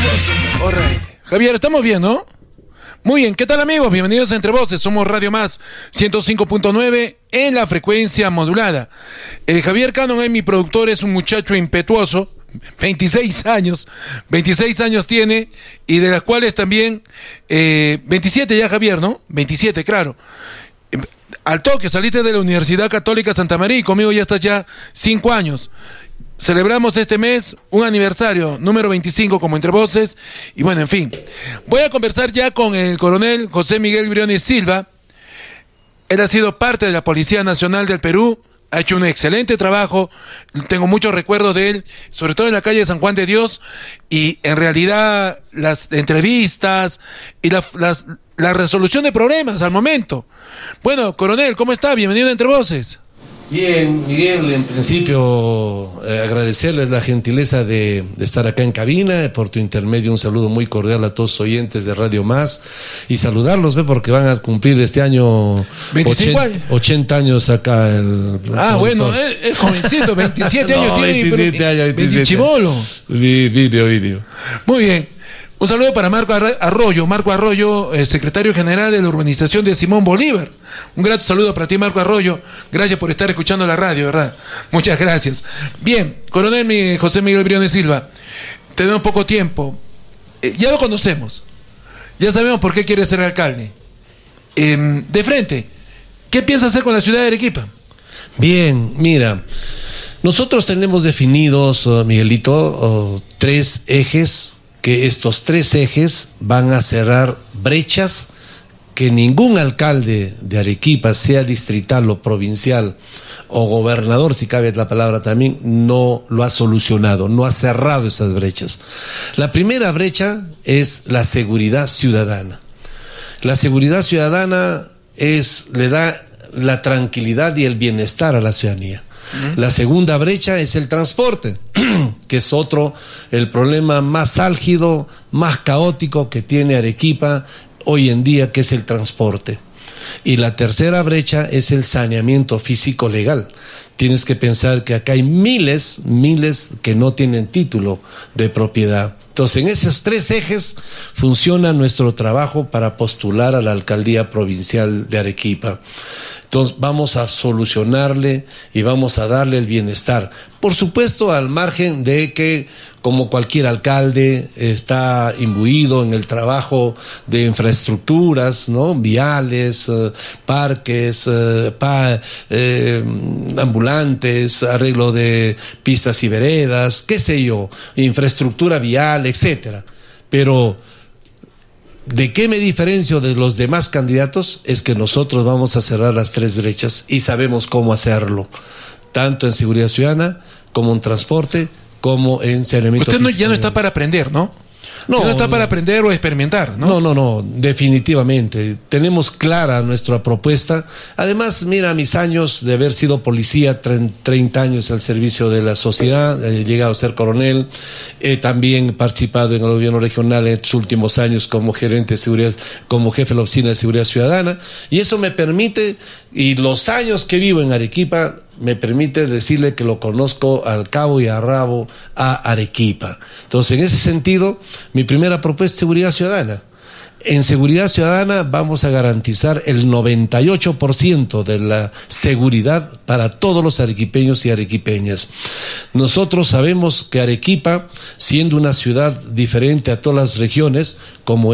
Javier, ¿estamos bien, no? Muy bien, ¿qué tal amigos? Bienvenidos a Entre Voces, somos Radio Más 105.9 en la frecuencia modulada. Javier Cannon es mi productor, es un muchacho impetuoso, 26 años tiene, y de las cuales también, 27 ya Javier, ¿no? 27, claro. Al toque, saliste de la Universidad Católica Santa María y conmigo ya estás ya 5 años. Celebramos este mes un aniversario, número 25 como Entre Voces, y bueno, en fin. Voy a conversar ya con el coronel José Miguel Briones Silva. Él ha sido parte de la Policía Nacional del Perú, ha hecho un excelente trabajo, tengo muchos recuerdos de él, sobre todo en la calle de San Juan de Dios, y en realidad las entrevistas y la resolución de problemas al momento. Bueno, coronel, ¿cómo está? Bienvenido a Entre Voces. Bien, Miguel, en principio agradecerles la gentileza de estar acá en cabina, por tu intermedio un saludo muy cordial a todos los oyentes de Radio Más y saludarlos, porque van a cumplir este año 80 años acá. Bueno, es jovencito, 27 años tiene. 27 años, 27. Chibolo. Video. Muy bien. Un saludo para Marco Arroyo, secretario general de la urbanización de Simón Bolívar. Un grato saludo para ti, Marco Arroyo. Gracias por estar escuchando la radio, ¿verdad? Muchas gracias. Bien, coronel José Miguel Briones Silva, tenemos poco tiempo. Ya lo conocemos. Ya sabemos por qué quiere ser alcalde. De frente, ¿qué piensa hacer con la ciudad de Arequipa? Bien, mira, nosotros tenemos definidos, Miguelito, 3 ejes, que estos 3 ejes van a cerrar brechas que ningún alcalde de Arequipa, sea distrital o provincial, o gobernador, si cabe la palabra también, no lo ha solucionado, no ha cerrado esas brechas. La primera brecha es la seguridad ciudadana. La seguridad ciudadana le da la tranquilidad y el bienestar a la ciudadanía. La segunda brecha es el transporte, que es el problema más álgido, más caótico que tiene Arequipa hoy en día, que es el transporte. Y la tercera brecha es el saneamiento físico legal. Tienes que pensar que acá hay miles que no tienen título de propiedad. Entonces, en esos 3 ejes funciona nuestro trabajo para postular a la alcaldía provincial de Arequipa. Entonces, vamos a solucionarle y vamos a darle el bienestar. Por supuesto, al margen de que, como cualquier alcalde, está imbuido en el trabajo de infraestructuras, ¿no? Viales, parques, ambulantes, arreglo de pistas y veredas, qué sé yo, infraestructura vial, etcétera. Pero ¿de qué me diferencio de los demás candidatos? Es que nosotros vamos a cerrar las 3 brechas y sabemos cómo hacerlo, tanto en seguridad ciudadana, como en transporte, como en saneamiento físico. Usted ya no está para aprender, ¿no? No está para aprender o experimentar, ¿no? No, definitivamente. Tenemos clara nuestra propuesta. Además, mira, mis años de haber sido policía, 30 años al servicio de la sociedad, he llegado a ser coronel, he también participado en el gobierno regional en estos últimos años como gerente de seguridad, como jefe de la Oficina de Seguridad Ciudadana, y eso me permite, y los años que vivo en Arequipa, me permite decirle que lo conozco al cabo y a rabo a Arequipa. Entonces, en ese sentido, mi primera propuesta es seguridad ciudadana. En seguridad ciudadana vamos a garantizar el 98% de la seguridad para todos los arequipeños y arequipeñas. Nosotros sabemos que Arequipa, siendo una ciudad diferente a todas las regiones, como